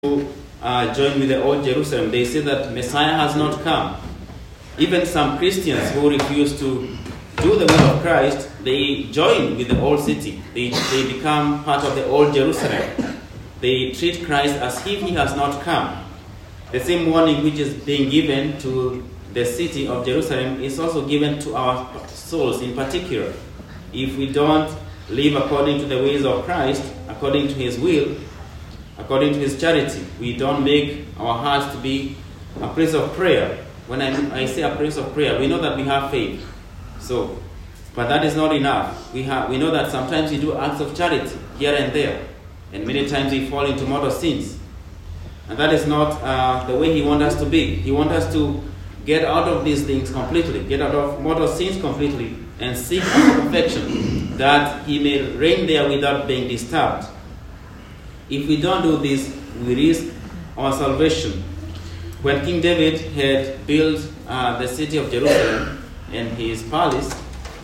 join with the old Jerusalem. They say that Messiah has not come. Even some Christians who refuse to do the will of Christ, they join with the old city. They become part of the old Jerusalem. They treat Christ as if he has not come. The same warning which is being given to the city of Jerusalem is also given to our souls in particular. If we don't live according to the ways of Christ, according to his will, according to his charity, we don't make our hearts to be a place of prayer. When I say a place of prayer, we know that we have faith. But that is not enough. We know that sometimes we do acts of charity here and there, and many times we fall into mortal sins. And that is not the way he wants us to be. He wants us to get out of these things completely, get out of mortal sins completely, and seek after perfection, that he may reign there without being disturbed. If we don't do this, we risk our salvation. When King David had built the city of Jerusalem and his palace,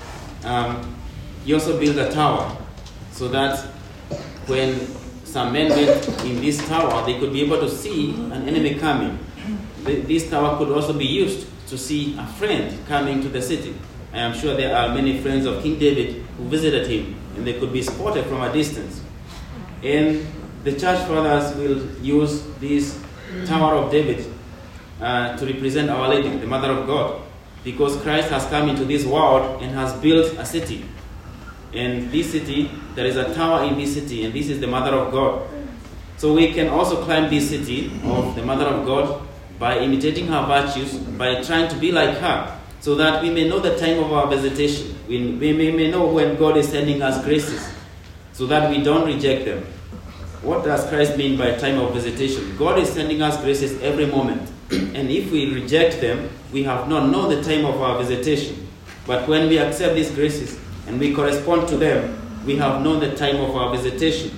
he also built a tower, so that when some men went in this tower, they could be able to see an enemy coming. This tower could also be used to see a friend coming to the city. I am sure there are many friends of King David who visited him, and they could be spotted from a distance. And the church fathers will use this Tower of David to represent Our Lady, the Mother of God, because Christ has come into this world and has built a city. And this city, there is a tower in this city, and this is the Mother of God. So we can also climb this city of the Mother of God by imitating her virtues, by trying to be like her, so that we may know the time of our visitation. We may know when God is sending us graces, so that we don't reject them. What does Christ mean by time of visitation? God is sending us graces every moment. And if we reject them, we have not known the time of our visitation. But when we accept these graces and we correspond to them, we have known the time of our visitation.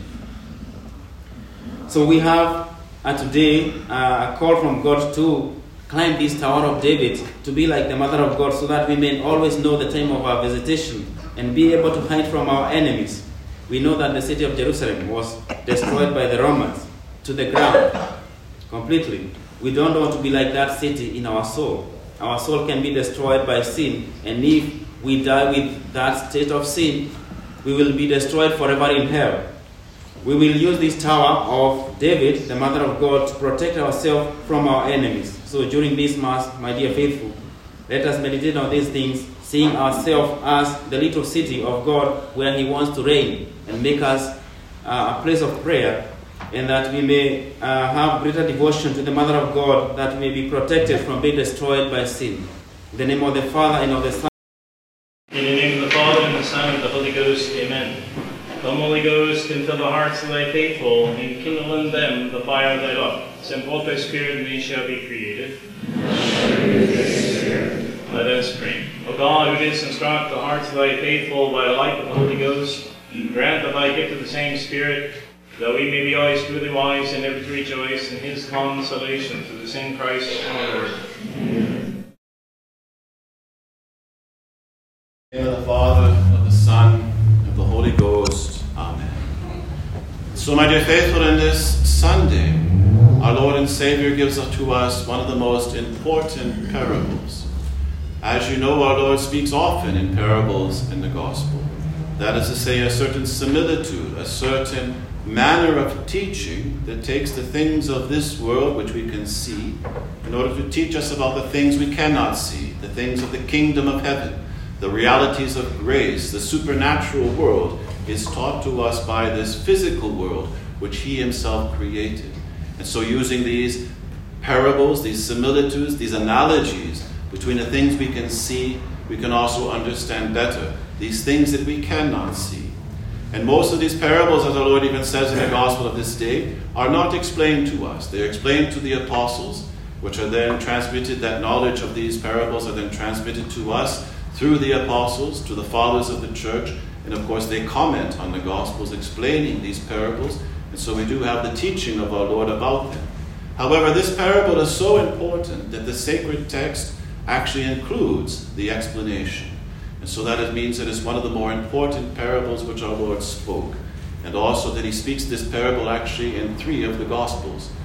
So we have today a call from God to climb this Tower of David, to be like the Mother of God, so that we may always know the time of our visitation and be able to hide from our enemies. We know that the city of Jerusalem was destroyed by the Romans to the ground completely. We don't want to be like that city in our soul. Our soul can be destroyed by sin, and if we die with that state of sin, we will be destroyed forever in hell. We will use this Tower of David, the Mother of God, to protect ourselves from our enemies. So during this Mass, my dear faithful, let us meditate on these things, seeing ourselves as the little city of God where he wants to reign and make us a place of prayer, and that we may have greater devotion to the Mother of God, that we may be protected from being destroyed by sin. In the name of the Father, and of the Son. In the name of the Father, and the Son, and the Holy Ghost. Amen. Come, Holy Ghost, and fill the hearts of thy faithful, and kindle in them the fire of thy love. Send forth thy Spirit, and they shall be created. Let us pray. O God, who didst instruct the hearts of thy faithful by the light of the Holy Ghost, grant that thy gift of the same Spirit, that we may be always truly wise and ever to rejoice in his consolation through the same Christ our Lord. In the name of the Father, of the Son, and of the Holy Ghost. Amen. So, my dear faithful, in this Sunday, our Lord and Savior gives to us one of the most important parables. As you know, our Lord speaks often in parables in the Gospel. That is to say, a certain similitude, a certain manner of teaching that takes the things of this world which we can see in order to teach us about the things we cannot see, the things of the kingdom of heaven, the realities of grace. The supernatural world is taught to us by this physical world which he himself created. And so using these parables, these similitudes, these analogies between the things we can see, we can also understand better these things that we cannot see. And most of these parables, as our Lord even says in the Gospel of this day, are not explained to us. They are explained to the apostles, which are then transmitted, that knowledge of these parables are then transmitted to us through the apostles, to the fathers of the church, and of course they comment on the Gospels explaining these parables, and so we do have the teaching of our Lord about them. However, this parable is so important that the sacred text actually includes the explanation. And so that it means that it's one of the more important parables which our Lord spoke. And also that he speaks this parable actually in 3 of the Gospels.